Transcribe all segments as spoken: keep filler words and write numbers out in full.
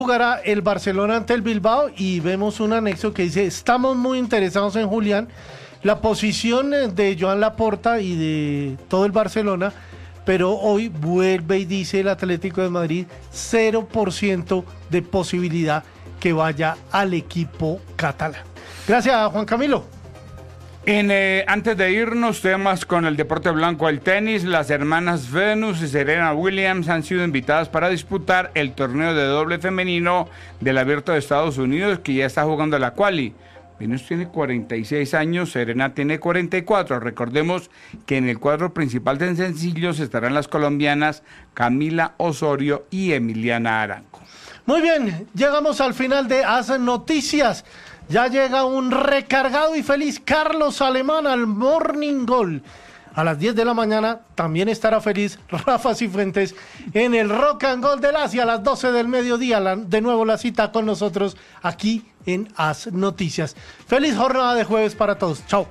Jugará el Barcelona ante el Bilbao y vemos un anexo que dice: estamos muy interesados en Julián. La posición de Joan Laporta y de todo el Barcelona, pero hoy vuelve y dice el Atlético de Madrid cero por ciento de posibilidad que vaya al equipo catalán. Gracias, Juan Camilo. En, eh, antes de irnos, temas con el deporte blanco, el tenis. Las hermanas Venus y Serena Williams han sido invitadas para disputar el torneo de doble femenino del Abierto de Estados Unidos, que ya está jugando la quali. Venus tiene cuarenta y seis años, Serena tiene cuarenta y cuatro. Recordemos que en el cuadro principal de sencillos estarán las colombianas Camila Osorio y Emiliana Arango. Muy bien, llegamos al final de As Noticias. Ya llega un recargado y feliz Carlos Alemán al Morning Goal. A las diez de la mañana también estará feliz Rafa Cifuentes en el Rock and Gold del Asia a las doce del mediodía. La, de nuevo la cita con nosotros aquí en As Noticias. Feliz jornada de jueves para todos. Chao.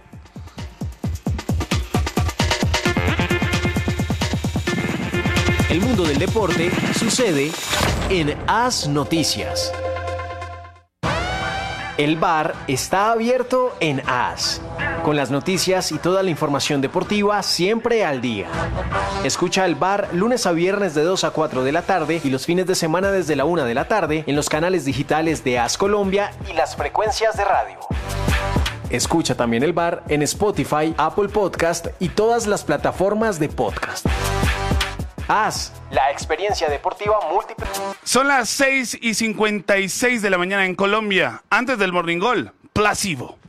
El mundo del deporte sucede en As Noticias. El bar está abierto en As, con las noticias y toda la información deportiva siempre al día. Escucha el bar lunes a viernes de dos a cuatro de la tarde y los fines de semana desde la una de la tarde en los canales digitales de As Colombia y las frecuencias de radio. Escucha también el bar en Spotify, Apple Podcast y todas las plataformas de podcast. As, la experiencia deportiva múltiple. Son las seis y cincuenta y seis de la mañana en Colombia. Antes del Morning Goal, Placebo.